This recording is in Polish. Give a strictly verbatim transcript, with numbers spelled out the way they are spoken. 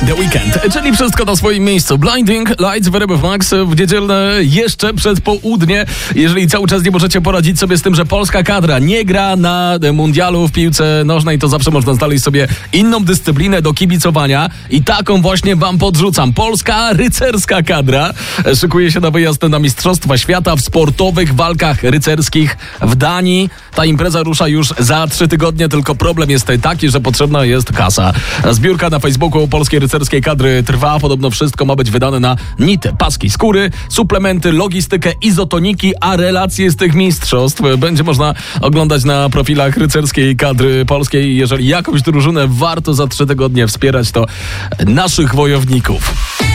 The Weekend, czyli wszystko na swoim miejscu. Blinding Lights w R M F Max w niedzielne jeszcze przed południe. Jeżeli cały czas nie możecie poradzić sobie z tym, że polska kadra nie gra na mundialu w piłce nożnej, to zawsze można znaleźć sobie inną dyscyplinę do kibicowania i taką właśnie wam podrzucam. Polska rycerska kadra szykuje się na wyjazd na Mistrzostwa Świata w sportowych walkach rycerskich w Danii. Ta impreza rusza już za trzy tygodnie, tylko problem jest taki, że potrzebna jest kasa. Zbiórka na Facebooku polskiej rycerskiej kadry trwa. Podobno wszystko ma być wydane na nity, paski, skóry, suplementy, logistykę, izotoniki, a relacje z tych mistrzostw będzie można oglądać na profilach rycerskiej kadry polskiej. Jeżeli jakąś drużynę warto za trzy tygodnie wspierać, to naszych wojowników.